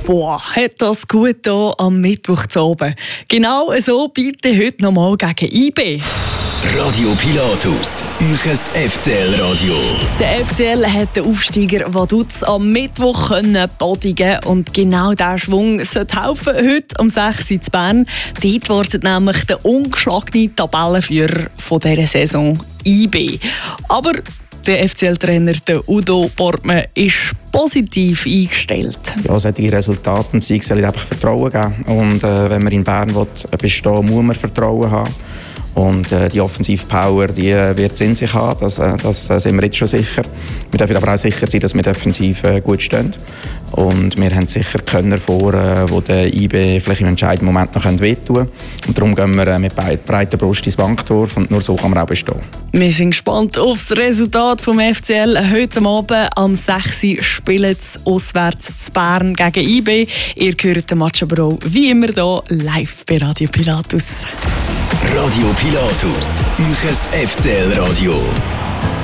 Boah, hat das gut hier am Mittwoch zu oben. Genau so bitte heute nochmal gegen IB. Radio Pilatus, euches FCL-Radio. Der FCL hat den Aufsteiger Vaduz am Mittwoch bodigen und genau dieser Schwung sollte helfen heute um 6 Uhr in Bern. Dort wartet nämlich der ungeschlagene Tabellenführer von dieser Saison IB. Aber der FCL-Trainer Udo Portmann ist positiv eingestellt. Ja, solche Resultate und Siege sollen einfach Vertrauen geben. Und wenn man in Bern bestehen will, muss man Vertrauen haben. Und die Offensivpower, die wird es in sich haben, das sind wir jetzt schon sicher. Wir dürfen aber auch sicher sein, dass wir defensiv gut stehen. Und wir haben sicher Könner vor, die der IB vielleicht im entscheidenden Moment noch wehtun können. Und darum gehen wir mit breiter Brust ins Banktor und nur so kann man auch bestehen. Wir sind gespannt auf das Resultat vom FCL. Heute Abend am 6 Uhr spielen sie auswärts zu Bern gegen IB. Ihr hört den Match aber auch wie immer hier live bei Radio Pilatus. Radio Pilatus, euches FCL-Radio.